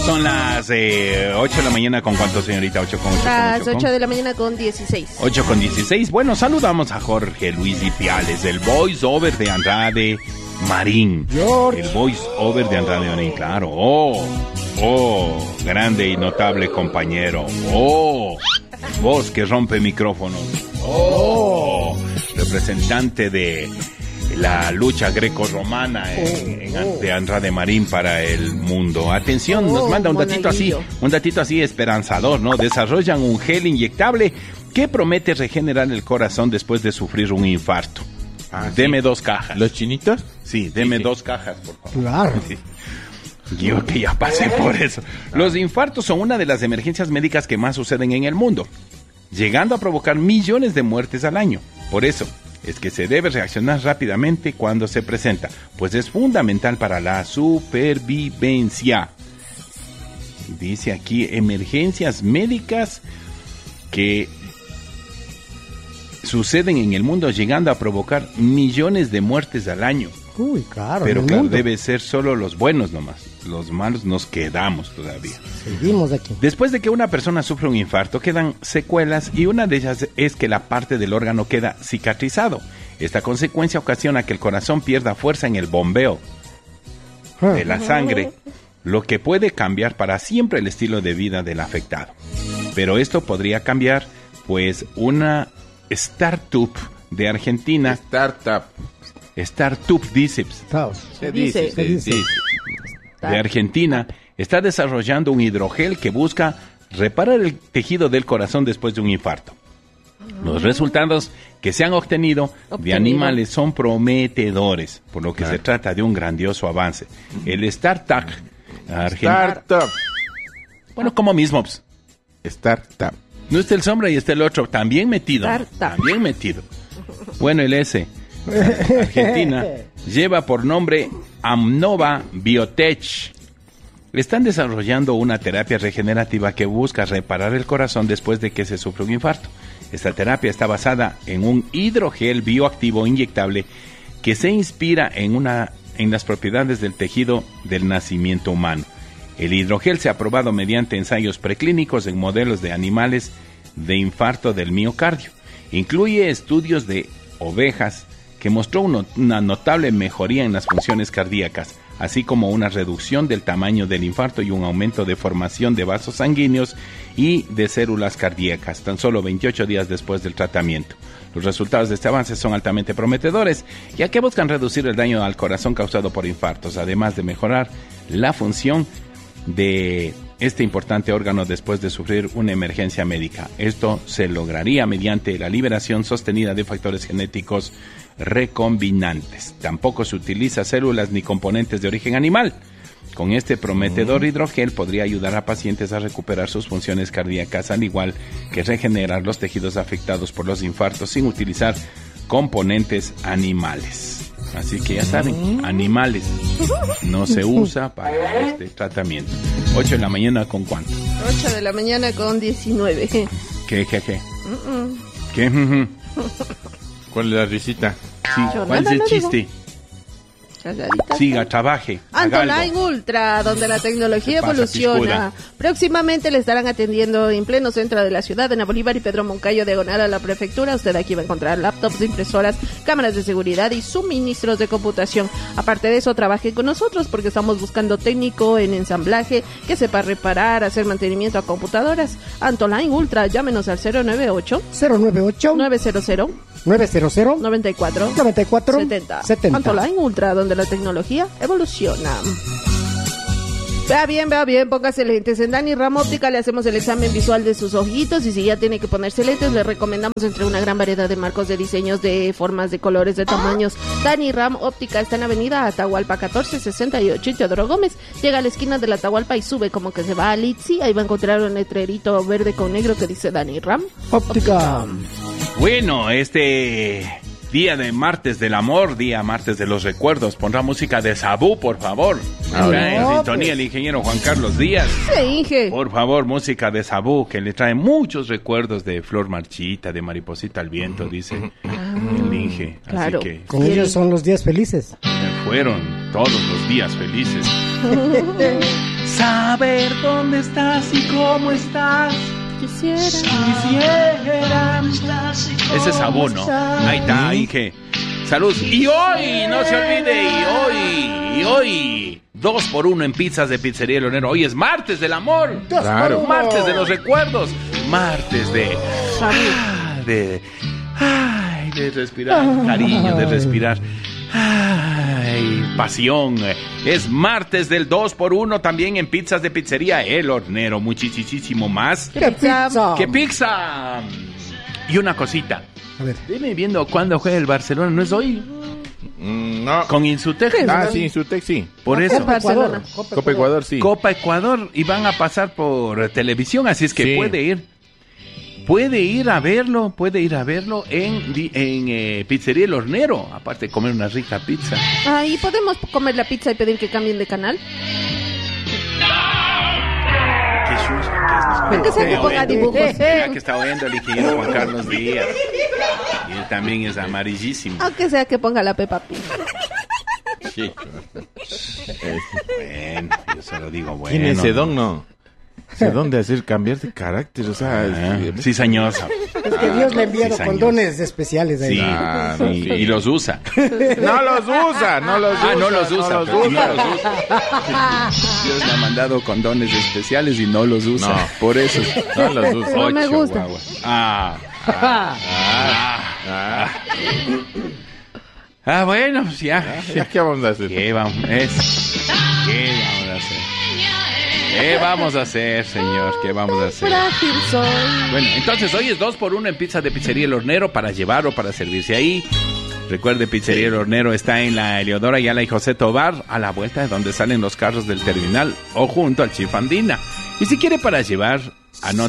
Son las 8 de la mañana con ¿cuánto, señorita? 8 con 8. Las 8 de la mañana con 16. 8 con 16. Bueno, saludamos a Jorge Luis Ipiales, el voice over de Andrade Marín. George. El voice over de Andrade Marín, claro. Oh, grande y notable compañero. Oh, voz que rompe micrófonos. Oh, representante de la lucha greco-romana de Andrade Marín para el mundo. Atención, nos manda un datito así esperanzador, ¿no? Desarrollan un gel inyectable que promete regenerar el corazón después de sufrir un infarto. Deme 2 cajas. ¿Los chinitos? Sí, deme 2 cajas, por favor. Claro. Sí. Yo que ya pasé por eso. Los infartos son una de las emergencias médicas que más suceden en el mundo, llegando a provocar millones de muertes al año. Por eso es que se debe reaccionar rápidamente cuando se presenta, pues es fundamental para la supervivencia. Dice aquí, emergencias médicas que suceden en el mundo, llegando a provocar millones de muertes al año. Uy, claro. Pero claro, debe ser solo los buenos nomás. Los malos nos quedamos todavía. Seguimos aquí. Después de que una persona sufre un infarto, quedan secuelas y una de ellas es que la parte del órgano queda cicatrizado. Esta consecuencia ocasiona que el corazón pierda fuerza en el bombeo de la sangre, lo que puede cambiar para siempre el estilo de vida del afectado. Pero esto podría cambiar, pues una startup de Argentina... Startup dice. Se dice. De Argentina está desarrollando un hidrogel que busca reparar el tejido del corazón después de un infarto. Los resultados que se han obtenido de animales son prometedores, por lo que se trata de un grandioso avance. El startup argentino. Bueno, como mismo. Startup. No está el sombra y está el otro, también metido. También metido. Bueno, el S. Argentina lleva por nombre Amnova Biotech. Están desarrollando una terapia regenerativa que busca reparar el corazón después de que se sufre un infarto. Esta terapia está basada en un hidrogel bioactivo inyectable que se inspira en las propiedades del tejido del nacimiento humano. El hidrogel se ha probado mediante ensayos preclínicos en modelos de animales de infarto del miocardio. Incluye estudios de ovejas que mostró una notable mejoría en las funciones cardíacas, así como una reducción del tamaño del infarto y un aumento de formación de vasos sanguíneos y de células cardíacas, tan solo 28 días después del tratamiento. Los resultados de este avance son altamente prometedores, ya que buscan reducir el daño al corazón causado por infartos, además de mejorar la función de este importante órgano después de sufrir una emergencia médica. Esto se lograría mediante la liberación sostenida de factores genéticos recombinantes. Tampoco se utiliza células ni componentes de origen animal. Con este prometedor hidrogel podría ayudar a pacientes a recuperar sus funciones cardíacas, al igual que regenerar los tejidos afectados por los infartos sin utilizar componentes animales. Así que ya saben, animales no se usa para este tratamiento. 8 de la mañana con ¿cuánto? 8 de la mañana con 19. ¿Qué? ¿Qué? ¿Cuál es la risita? Sí, ¿cuál es el chiste? Siga, trabaje. Antoline Ultra, donde la tecnología evoluciona. Próximamente le estarán atendiendo en pleno centro de la ciudad, en Bolívar y Pedro Moncayo, diagonal a la prefectura. Usted aquí va a encontrar laptops, impresoras, cámaras de seguridad y suministros de computación. Aparte de eso, trabaje con nosotros porque estamos buscando técnico en ensamblaje que sepa reparar, hacer mantenimiento a computadoras. Antoline Ultra, llámenos al 098 900 94 70. Antoline Ultra, donde la tecnología evoluciona. Vea bien, póngase lentes. En Dani Ram Óptica le hacemos el examen visual de sus ojitos y si ya tiene que ponerse lentes, le recomendamos entre una gran variedad de marcos, de diseños, de formas, de colores, de tamaños. Dani Ram Óptica está en Avenida Atahualpa 1468 y Teodoro Gómez. Llega a la esquina de la Atahualpa y sube como que se va a Litsi. Ahí va a encontrar un letrerito verde con negro que dice Dani Ram Óptica. Bueno, día de martes del amor, día martes de los recuerdos. Pondrá música de Sabú, por favor. Acá en sintonía el ingeniero Juan Carlos Díaz. Sí, Inge. Por favor, música de Sabú, que le trae muchos recuerdos de Flor Marchita, de Mariposita al Viento, dice el Inge. Claro. Así que con ellos son los días felices. fueron todos los días felices. saber dónde estás y cómo estás. Quisiera. Ese es abono. Ahí está, Inge. Salud. Y hoy, no se olvide, y hoy, 2x1 en pizzas de Pizzería El Hornero. Hoy es martes del amor. Claro. Martes de los recuerdos. Martes de respirar, cariño, de respirar. Ay, pasión. Es martes del 2x1 también en pizzas de Pizzería El Hornero. Muchísimo más. ¡Qué pizza! ¡Qué pizza! Y una cosita. A ver. Dime viendo cuándo juega el Barcelona. ¿No es hoy? No. Con Insutec. Sí, Insutec sí. Por eso. Barcelona. Copa Ecuador sí. Copa Ecuador. Y van a pasar por televisión. Así es que Sí. puede ir a verlo en Pizzería El Hornero. Aparte de comer una rica pizza. Ahí podemos comer la pizza y pedir que cambien de canal. Qué chucha, Aunque sea que ponga dibujos. Mira que está oyendo el ingeniero Juan Carlos Díaz. Y él también es amarillísimo. Aunque sea que ponga la Peppa Pig. Sí. Bueno, yo solo digo bueno. ¿Quién es ese don? No. Ese don de hacer cambiar de carácter, o sea... Sí, señor. Es que Dios le ha enviado sí, condones especiales ahí. Sí, y los usa. No los usa. No los usa. Dios le ha mandado condones especiales y no los usa. No. Por eso. No los usa. No me gusta. Bueno, pues ya. ¿Qué vamos a hacer? ¿Qué vamos a hacer? ¿Qué vamos a hacer, señor? ¿Qué vamos a hacer? Frágil soy. Bueno, entonces hoy es 2x1 en pizza de Pizzería El Hornero para llevar o para servirse ahí. Recuerde, Pizzería El Hornero está en la Eleodora Ayala y José Tobar, a la vuelta de donde salen los carros del terminal o junto al Chifandina. Y si quiere para llevar, anote